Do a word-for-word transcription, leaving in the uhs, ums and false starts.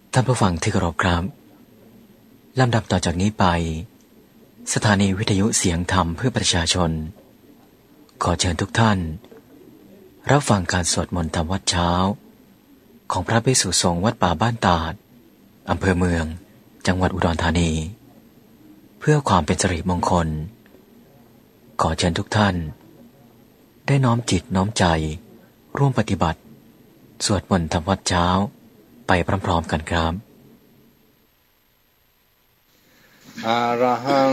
ท่านผู้ฟังที่เคารพครับลำดับต่อจากนี้ไปสถานีวิทยุเสียงธรรมเพื่อประชาชนขอเชิญทุกท่านรับฟังการสวดมนต์ธรรมวัดเช้าของพระภิกษุสงฆ์วัดป่าบ้านตาดอำเภอเมืองจังหวัดอุดรธานีเพื่อความเป็นสิริมงคลขอเชิญทุกท่านได้น้อมจิตน้อมใจร่วมปฏิบัติสวดมนต์ธรรมวัดเช้าไปพร้อมๆกันครับอะระหัง